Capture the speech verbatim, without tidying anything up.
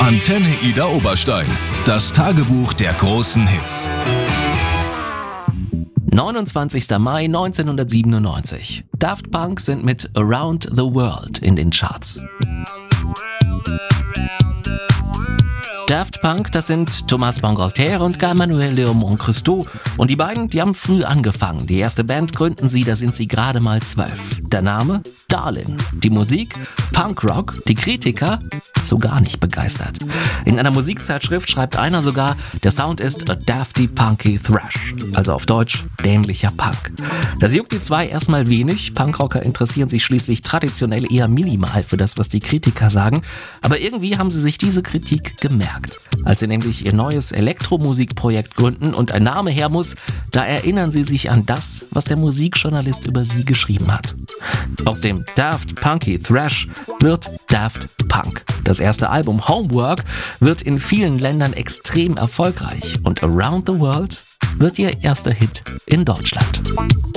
Antenne Ida Oberstein. Das Tagebuch der großen Hits. neunundzwanzigster Mai neunzehnhundertsiebenundneunzig. Daft Punk sind mit Around the World in den Charts. Daft Punk, das sind Thomas Bangalter und Manuel Leomond Christou. Und die beiden, die haben früh angefangen. Die erste Band gründen sie, da sind sie gerade mal zwölf. Der Name? Darlin. Die Musik? Punkrock. Die Kritiker? So gar nicht begeistert. In einer Musikzeitschrift schreibt einer sogar, der Sound ist a dafty punky thrash. Also auf Deutsch, dämlicher Punk. Das juckt die zwei erstmal wenig. Punkrocker interessieren sich schließlich traditionell eher minimal für das, was die Kritiker sagen. Aber irgendwie haben sie sich diese Kritik gemerkt. Als sie nämlich ihr neues Elektromusikprojekt gründen und ein Name her muss, da erinnern sie sich an das, was der Musikjournalist über sie geschrieben hat. Aus dem Daft Punky Thrash wird Daft Punk. Das erste Album Homework wird in vielen Ländern extrem erfolgreich und Around the World wird ihr erster Hit in Deutschland.